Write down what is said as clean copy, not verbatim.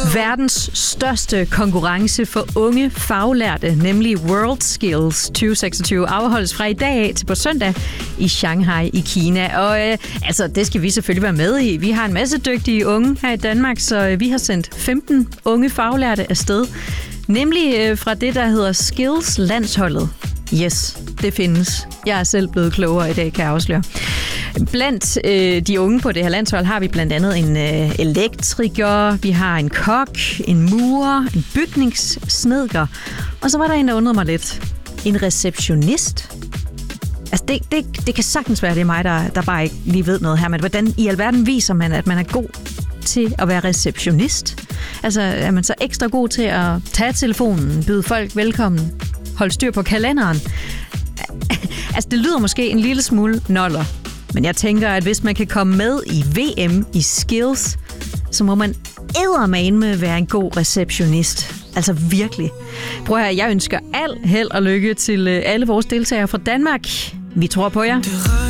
Verdens største konkurrence for unge faglærte, nemlig WorldSkills 2026, afholdes fra i dag af til på søndag i Shanghai i Kina. Og det skal vi selvfølgelig være med i. Vi har en masse dygtige unge her i Danmark, så vi har sendt 15 unge faglærte afsted. Nemlig fra det, der hedder Skills-landsholdet. Yes, det findes. Jeg er selv blevet klogere i dag, kan jeg afsløre. Blandt de unge på det her landshold har vi blandt andet en elektriker, vi har en kok, en murer, en bygningssnedker, og så var der en, der undrede mig lidt. En receptionist? Altså, det kan sagtens være, det er mig, der bare ikke lige ved noget her, men hvordan i alverden viser man, at man er god til at være receptionist? Altså, er man så ekstra god til at tage telefonen, byde folk velkommen, holde styr på kalenderen? Altså, det lyder måske en lille smule noller, men jeg tænker, at hvis man kan komme med i VM i Skills, så må man eddermame være en god receptionist. Altså virkelig. Prøv at høre, jeg ønsker al held og lykke til alle vores deltagere fra Danmark. Vi tror på jer.